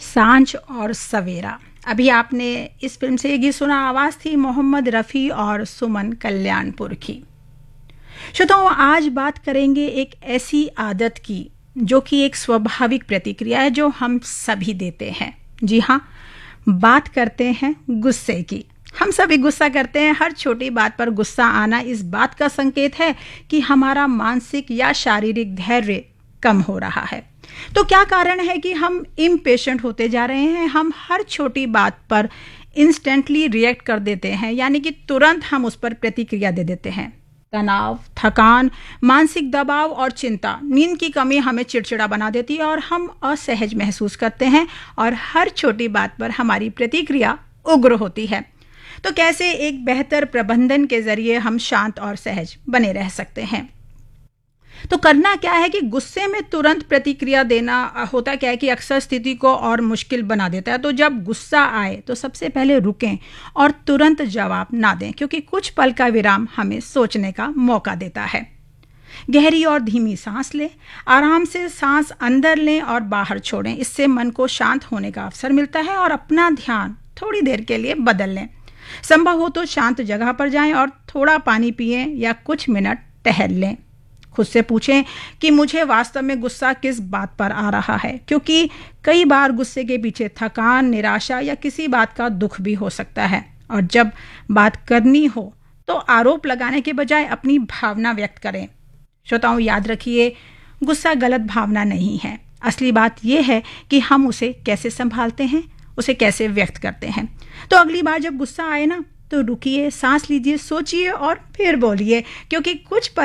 सांझ और सवेरा। अभी आपने इस फिल्म से ये गीत सुना, आवाज़ थी मोहम्मद रफ़ी और सुमन कल्याणपुर की। श्रोताओं, आज बात करेंगे एक ऐसी आदत की जो कि एक स्वाभाविक प्रतिक्रिया है जो हम सभी देते हैं। जी हाँ, बात करते हैं गुस्से की। हम सभी गुस्सा करते हैं। हर छोटी बात पर गुस्सा आना इस बात का संकेत है कि हमारा मानसिक या शारीरिक धैर्य कम हो रहा है। तो क्या कारण है कि हम इम्पेशेंट होते जा रहे हैं? हम हर छोटी बात पर इंस्टेंटली रिएक्ट कर देते हैं, यानी कि तुरंत हम उस पर प्रतिक्रिया दे देते हैं। तनाव, थकान, मानसिक दबाव और चिंता, नींद की कमी हमें चिड़चिड़ा बना देती है और हम असहज महसूस करते हैं और हर छोटी बात पर हमारी प्रतिक्रिया उग्र होती है। तो कैसे एक बेहतर प्रबंधन के जरिए हम शांत और सहज बने रह सकते हैं? तो करना क्या है कि गुस्से में तुरंत प्रतिक्रिया देना होता क्या है कि अक्सर स्थिति को और मुश्किल बना देता है। तो जब गुस्सा आए तो सबसे पहले रुकें और तुरंत जवाब ना दें, क्योंकि कुछ पल का विराम हमें सोचने का मौका देता है। गहरी और धीमी सांस लें, आराम से सांस अंदर लें और बाहर छोड़ें। इससे मन को शांत होने का अवसर मिलता है और अपना ध्यान थोड़ी देर के लिए बदल लें। संभव हो तो शांत जगह पर जाएं और थोड़ा पानी पिएं या कुछ मिनट टहल लें। खुद से पूछें कि मुझे वास्तव में गुस्सा किस बात पर आ रहा है, क्योंकि कई बार गुस्से के पीछे थकान, निराशा या किसी बात का दुख भी हो सकता है। और जब बात करनी हो तो आरोप लगाने के बजाय अपनी भावना व्यक्त करें। श्रोताओं, याद रखिए, गुस्सा गलत भावना नहीं है। असली बात यह है कि हम उसे कैसे संभालते हैं, उसे कैसे व्यक्त करते हैं। तो अगली बार जब गुस्सा आए ना, तो रुकिए, सांस लीजिए, सोचिए और फिर बोलिए, क्योंकि कुछ